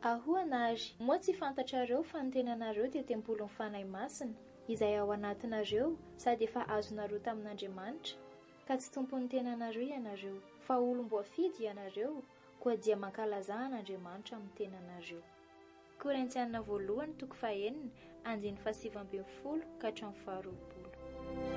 Ahoanary, moa tsy fantatrareo fa ny tenanareo dia tempolon'ny fanahy masina izay ao anatinareo sady efa azonareo tamin'Andriamanitra, ka tsy tompon'ny tenanareo ianareo fa olom-boafidy ianareo, koa dia mankalaza an'Andriamanitra amin'ny tenanareo. Korintianina 1:9-10 ka hatramin'ny 12.